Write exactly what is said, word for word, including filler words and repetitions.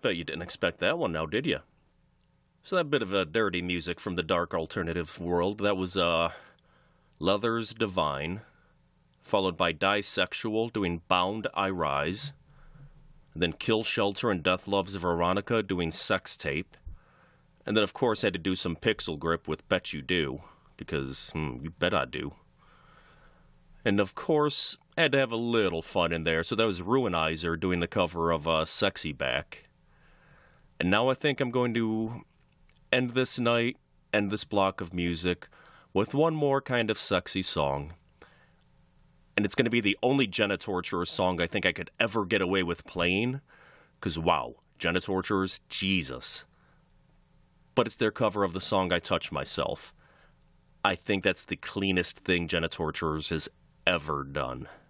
Bet you didn't expect that one now, did you? So that bit of uh, dirty music from the dark alternative world, that was uh, Leathers Divine, followed by Disexual doing Bound I Rise, and then Kill Shelter and Death Loves Veronica doing Sex Tape, and then of course I had to do some Pixel Grip with Bet You Do, because hmm, you bet I do. And of course, I had to have a little fun in there, so that was Ruinizer doing the cover of uh, Sexy Back. And now I think I'm going to end this night, end this block of music, with one more kind of sexy song. And it's going to be the only Genitorturers song I think I could ever get away with playing, because wow, Genitorturers, Jesus. But it's their cover of the song I Touch Myself. I think that's the cleanest thing Genitorturers has ever done.